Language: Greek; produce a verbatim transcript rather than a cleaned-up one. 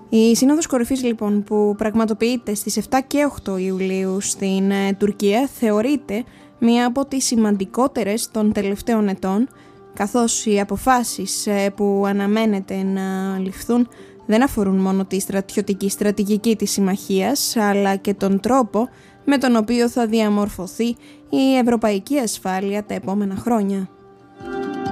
Η Σύνοδος Κορυφής λοιπόν που πραγματοποιείται στις επτά και οκτώ Ιουλίου στην ε, Τουρκία θεωρείται μία από τις σημαντικότερες των τελευταίων ετών, καθώς οι αποφάσεις ε, που αναμένεται να ληφθούν δεν αφορούν μόνο τη στρατιωτική στρατηγική της συμμαχίας, αλλά και τον τρόπο με τον οποίο θα διαμορφωθεί η ευρωπαϊκή ασφάλεια τα επόμενα χρόνια.